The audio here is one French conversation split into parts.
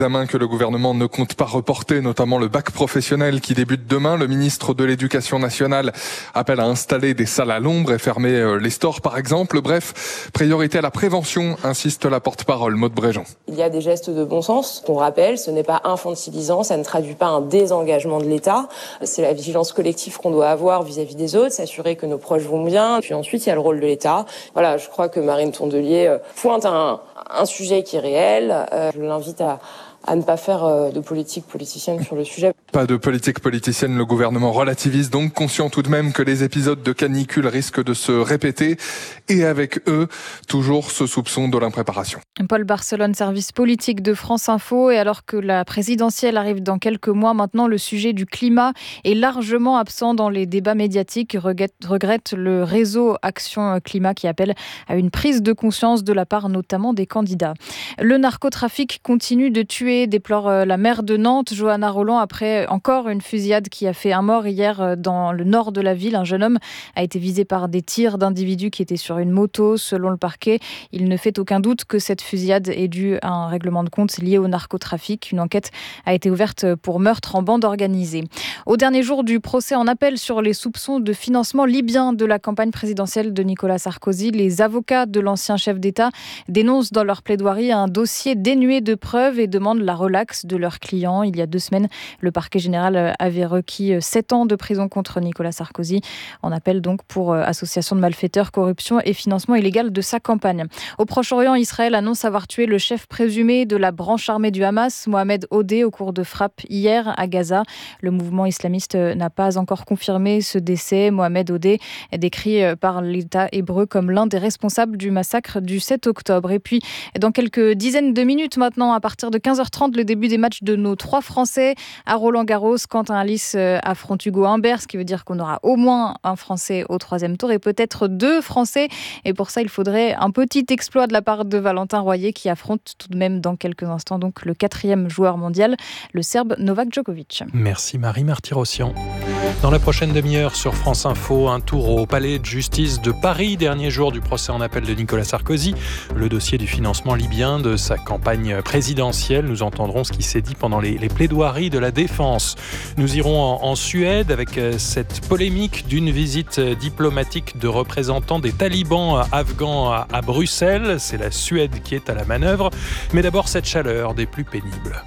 Examen que le gouvernement ne compte pas reporter, notamment le bac professionnel qui débute demain. Le ministre de l'Éducation nationale appelle à installer des salles à l'ombre et fermer les stores par exemple. Bref, priorité à la prévention, insiste la porte-parole Maude Bréjean. Il y a des gestes de bon sens qu'on rappelle, ce n'est pas infantilisant, ça ne traduit pas un désengagement de l'État. C'est la vigilance collective qu'on doit avoir vis-à-vis des autres, s'assurer que nos proches vont bien. Puis ensuite, il y a le rôle de l'État. Voilà, je crois que Marine Tondelier pointe un sujet qui est réel. Je l'invite à ne pas faire de politique politicienne sur le sujet. Pas de politique politicienne, le gouvernement relativise donc, conscient tout de même que les épisodes de canicule risquent de se répéter et avec eux, toujours ce soupçon de l'impréparation. Paul Barcelone, service politique de France Info. Et alors que la présidentielle arrive dans quelques mois maintenant, le sujet du climat est largement absent dans les débats médiatiques, regrette le réseau Action Climat qui appelle à une prise de conscience de la part notamment des candidats. Le narcotrafic continue de tuer, déplore la maire de Nantes, Johanna Rolland, après encore une fusillade qui a fait un mort hier dans le nord de la ville. Un jeune homme a été visé par des tirs d'individus qui étaient sur une moto. Selon le parquet, il ne fait aucun doute que cette fusillade est due à un règlement de compte lié au narcotrafic. Une enquête a été ouverte pour meurtre en bande organisée. Au dernier jour du procès en appel sur les soupçons de financement libyen de la campagne présidentielle de Nicolas Sarkozy, les avocats de l'ancien chef d'État dénoncent dans leur plaidoirie un dossier dénué de preuves et demandent la relaxe de leurs clients. Il y a 2 semaines, le parquet général avait requis 7 ans de prison contre Nicolas Sarkozy. En appel donc pour association de malfaiteurs, corruption et financement illégal de sa campagne. Au Proche-Orient, Israël annonce avoir tué le chef présumé de la branche armée du Hamas, Mohamed Odeh, au cours de frappes hier à Gaza. Le mouvement islamiste n'a pas encore confirmé ce décès. Mohamed Odeh est décrit par l'État hébreu comme l'un des responsables du massacre du 7 octobre. Et puis, dans quelques dizaines de minutes maintenant, à partir de 15h30, le début des matchs de nos 3 Français à Roland-Garros. Quentin Halys affronte Hugo Humbert, ce qui veut dire qu'on aura au moins un Français au 3e tour et peut-être 2 Français. Et pour ça, il faudrait un petit exploit de la part de Valentin Royer qui affronte tout de même dans quelques instants donc le 4e joueur mondial, le Serbe Novak Djokovic. Merci Marie Martyrossian. Dans la prochaine demi-heure sur France Info, un tour au palais de justice de Paris, dernier jour du procès en appel de Nicolas Sarkozy, le dossier du financement libyen de sa campagne présidentielle. Nous entendrons ce qui s'est dit pendant les plaidoiries de la défense. Nous irons en Suède avec cette polémique d'une visite diplomatique de représentants des talibans afghans à Bruxelles. C'est la Suède qui est à la manœuvre. Mais d'abord cette chaleur des plus pénibles.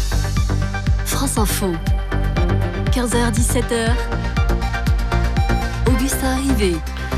France Info, 15h-17h, Augustin Rivet.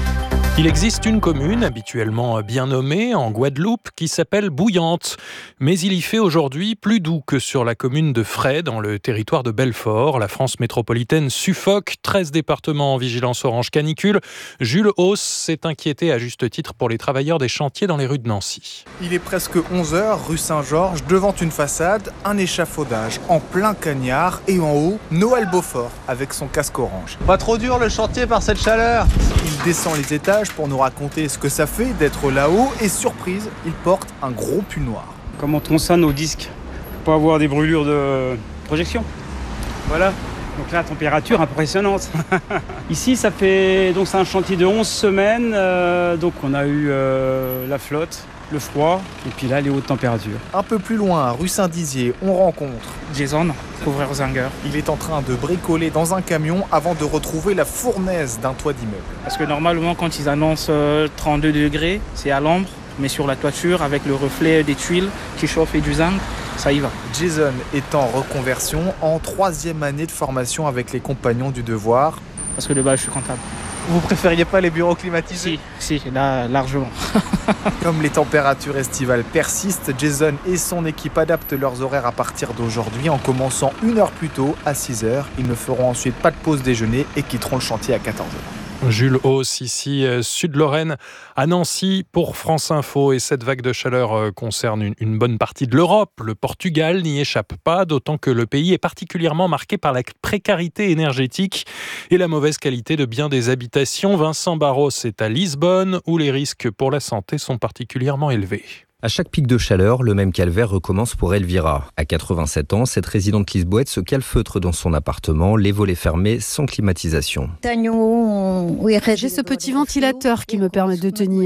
Il existe une commune, habituellement bien nommée, en Guadeloupe, qui s'appelle Bouillante. Mais il y fait aujourd'hui plus doux que sur la commune de Fray, dans le territoire de Belfort. La France métropolitaine suffoque, 13 départements en vigilance orange canicule. Jules Hauss s'est inquiété à juste titre pour les travailleurs des chantiers dans les rues de Nancy. Il est presque 11h, rue Saint-Georges, devant une façade, un échafaudage en plein cagnard et en haut, Noël Beaufort avec son casque orange. Pas trop dur le chantier par cette chaleur. Il descend les étages pour nous raconter ce que ça fait d'être là-haut et surprise, il porte un gros pull noir. Comment on sonne nos disques pour pas avoir des brûlures de projection. Voilà, donc là, température impressionnante. Ici, c'est un chantier de 11 semaines, donc on a eu la flotte, le froid et puis là les hautes températures. Un peu plus loin, rue Saint-Dizier, on rencontre Jason, couvreur Zanger. Il est en train de bricoler dans un camion avant de retrouver la fournaise d'un toit d'immeuble. Parce que normalement quand ils annoncent 32 degrés, c'est à l'ombre, mais sur la toiture avec le reflet des tuiles qui chauffent et du zinc, ça y va. Jason est en reconversion en 3e année de formation avec les compagnons du devoir. Parce que de base je suis comptable. Vous préfériez pas les bureaux climatisés ? Si, là, largement. Comme les températures estivales persistent, Jason et son équipe adaptent leurs horaires à partir d'aujourd'hui en commençant 1 heure plus tôt, à 6h. Ils ne feront ensuite pas de pause déjeuner et quitteront le chantier à 14h. Jules Hauss, ici, Sud-Lorraine, à Nancy, pour France Info. Et cette vague de chaleur concerne une bonne partie de l'Europe. Le Portugal n'y échappe pas, d'autant que le pays est particulièrement marqué par la précarité énergétique et la mauvaise qualité de bien des habitations. Vincent Barros est à Lisbonne, où les risques pour la santé sont particulièrement élevés. À chaque pic de chaleur, le même calvaire recommence pour Elvira. À 87 ans, cette résidente lisboète se calfeutre dans son appartement, les volets fermés, sans climatisation. J'ai ce petit ventilateur qui me permet de tenir.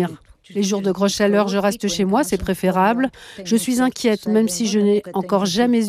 Les jours de grosse chaleur, je reste chez moi, c'est préférable. Je suis inquiète, même si je n'ai encore jamais